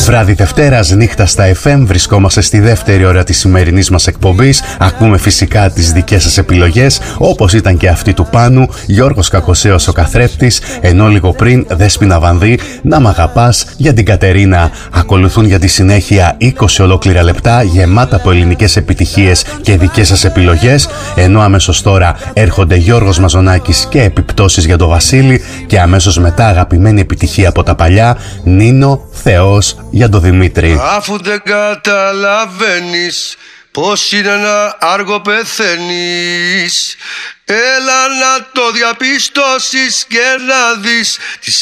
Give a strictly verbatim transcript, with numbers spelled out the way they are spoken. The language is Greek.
Βράδυ Δευτέρας, νύχτα στα εφ εμ, βρισκόμαστε στη δεύτερη ώρα της σημερινής μας εκπομπής. Ακούμε φυσικά τις δικές σας επιλογές, όπως ήταν και αυτή του Πάνου, Γιώργος Κακοσέος ο καθρέφτης, ενώ λίγο πριν Δέσποινα Βανδύ, Να μ' αγαπάς, για την Κατερίνα. Ακολουθούν για τη συνέχεια είκοσι ολόκληρα λεπτά γεμάτα από ελληνικές επιτυχίες και δικές σας επιλογές, ενώ αμέσως τώρα έρχονται Γιώργος Μαζονάκης και επιπτώσεις για τον Βασίλη και αμέσως μετά αγαπημένη επιτυχία από τα παλιά, Νίνο, Θεός για τον Δημήτρη. Αφού δεν καταλαβαίνεις πως είναι να άργο πεθαίνεις, έλα να το διαπιστώσεις και να δεις τις